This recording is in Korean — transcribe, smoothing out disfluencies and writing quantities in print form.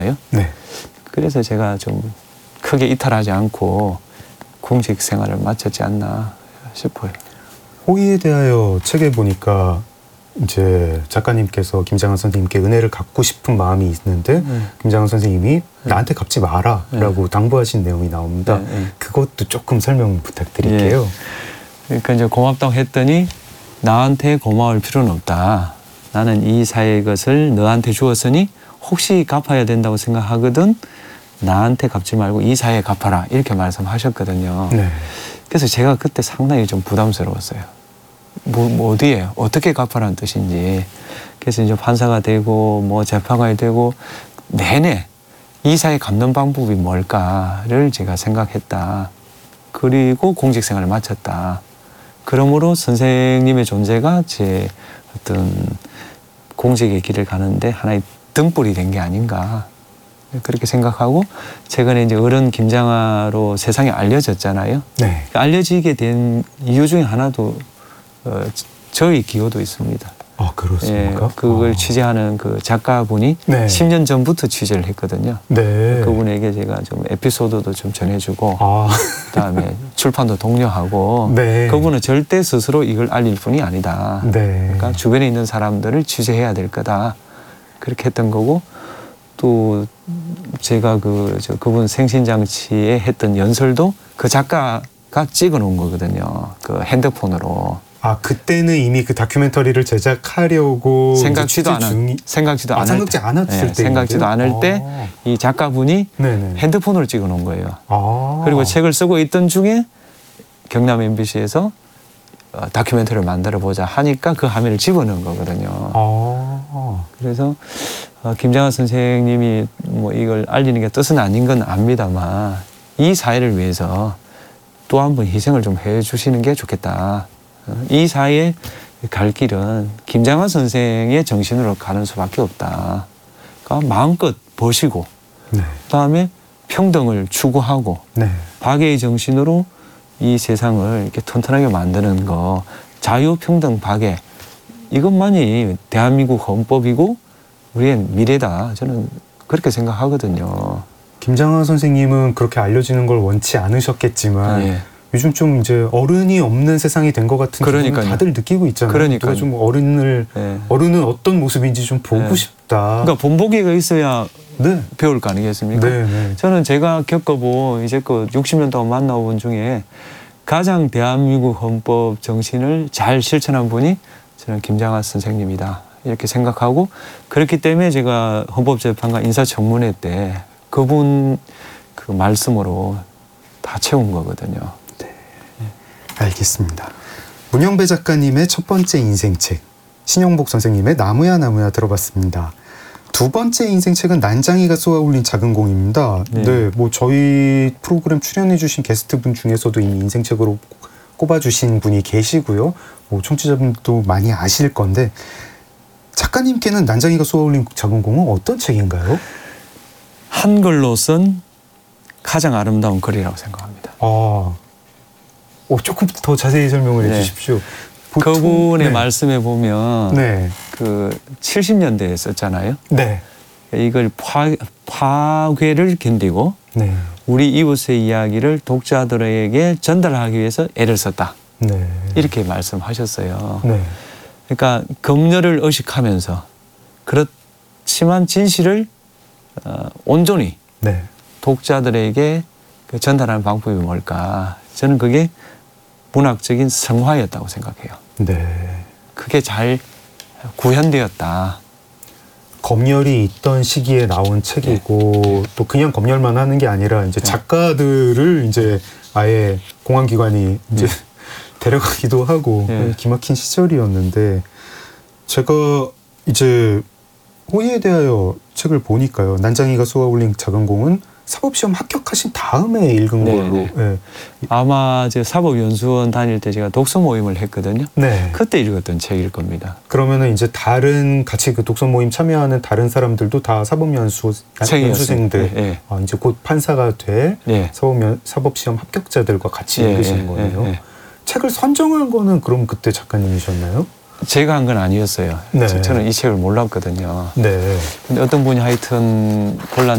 네. 그래서 제가 좀 크게 이탈하지 않고 공직 생활을 마쳤지 않나 싶어요. 호의에 대하여 책에 보니까 이제 작가님께서 김장한 선생님께 은혜를 갚고 싶은 마음이 있는데 김장한 선생님이 나한테 갚지 마라라고 당부하신 내용이 나옵니다. 그것도 조금 설명 부탁드릴게요. 그러니까 이제 고맙다고 했더니 나한테 고마울 필요는 없다. 나는 이 사회의 것을 너한테 주었으니 혹시 갚아야 된다고 생각하거든 나한테 갚지 말고 이 사회에 갚아라 이렇게 말씀하셨거든요. 네. 그래서 제가 그때 상당히 좀 부담스러웠어요. 뭐 어디에 어떻게 갚아라는 뜻인지. 그래서 이제 판사가 되고 뭐 재판관이 되고 내내 이 사회 갚는 방법이 뭘까를 제가 생각했다. 그리고 공직 생활을 마쳤다. 그러므로 선생님의 존재가 제 어떤 공직의 길을 가는데 하나의 등불이 된 게 아닌가 그렇게 생각하고 최근에 이제 어른 김장하로 세상에 알려졌잖아요. 네. 알려지게 된 이유 중에 하나도 저희 기여도 있습니다. 아, 그렇습니까? 그걸 취재하는 그 작가분이 네. 10년 전부터 취재를 했거든요. 네. 그분에게 제가 좀 에피소드도 좀 전해주고 아. 그다음에 출판도 독려하고 네. 그분은 절대 스스로 이걸 알릴 뿐이 아니다. 네. 그러니까 주변에 있는 사람들을 취재해야 될 거다. 그렇게 했던 거고 또 제가 그분 생신장치에 했던 연설도 그 작가가 찍어놓은 거거든요. 그 핸드폰으로. 아, 그때는 이미 그 다큐멘터리를 제작하려고 생각지도 않았을 때 이 작가분이 네네. 핸드폰으로 찍어놓은 거예요. 아. 그리고 책을 쓰고 있던 중에 경남 MBC에서 다큐멘터리를 만들어보자 하니까 그 화면을 집어넣은 거거든요. 아. 그래서 김장하 선생님이 뭐 이걸 알리는 게 뜻은 아닌 건 압니다만 이 사회를 위해서 또 한 번 희생을 좀 해주시는 게 좋겠다. 이 사회의 갈 길은 김장하 선생의 정신으로 가는 수밖에 없다. 그러니까 마음껏 버시고 네. 그다음에 평등을 추구하고 네. 박애의 정신으로 이 세상을 이렇게 튼튼하게 만드는 거 자유, 평등, 박애 이것만이 대한민국 헌법이고 우리의 미래다. 저는 그렇게 생각하거든요. 김장하 선생님은 그렇게 알려지는 걸 원치 않으셨겠지만 예. 요즘 좀 이제 어른이 없는 세상이 된 것 같은 기분을 다들 느끼고 있잖아요. 그러니까요. 좀 어른은 어떤 모습인지 좀 보고 싶다. 그러니까 본보기가 있어야 네. 배울 거 아니겠습니까? 네, 네. 저는 제가 겪어본 이제껏 60년 동안 만나본 중에 가장 대한민국 헌법 정신을 잘 실천한 분이 저는 김장하 선생님이다. 이렇게 생각하고 그렇기 때문에 제가 헌법재판관 인사청문회 때 그분 그 말씀으로 다 채운 거거든요. 알겠습니다. 문영배 작가님의 첫 번째 인생책, 신영복 선생님의 나무야 나무야 들어봤습니다. 두 번째 인생책은 난장이가 쏘아올린 작은 공입니다. 네, 뭐 저희 프로그램 출연해주신 게스트분 중에서도 이미 인생책으로 꼽아주신 분이 계시고요. 뭐 청취자분도 많이 아실 건데 작가님께는 난장이가 쏘아올린 작은 공은 어떤 책인가요? 한글로 쓴 가장 아름다운 글이라고 생각합니다. 조금 더 자세히 설명을 해주십시오. 보통, 그분의 말씀에 보면 그 70년대에 썼잖아요. 네. 이걸 파괴를 견디고 우리 이웃의 이야기를 독자들에게 전달하기 위해서 애를 썼다. 이렇게 말씀하셨어요. 그러니까 검열을 의식하면서 그렇지만 진실을 온전히 독자들에게 전달하는 방법이 뭘까? 저는 그게 문학적인 성화였다고 생각해요. 그게 잘 구현되었다. 검열이 있던 시기에 나온 책이고 또 그냥 검열만 하는 게 아니라 이제 작가들을 이제 아예 공안기관이 이제 데려가기도 하고 기막힌 시절이었는데 제가 이제 호의에 대하여 책을 보니까요. 난장이가 쏘아올린 작은 공은 사법시험 합격하신 다음에 읽은 걸로. 아마 제 사법연수원 다닐 때 제가 독서 모임을 했거든요. 그때 읽었던 책일 겁니다. 그러면은 이제 다른 같이 그 독서 모임 참여하는 다른 사람들도 다 사법연수생들, 이제 곧 판사가 될 사법시험 합격자들과 같이 읽으신 거예요. 책을 선정한 거는 그럼 그때 작가님이셨나요? 제가 한 건 아니었어요. 저는 이 책을 몰랐거든요. 근데 어떤 분이 하여튼 골랐는데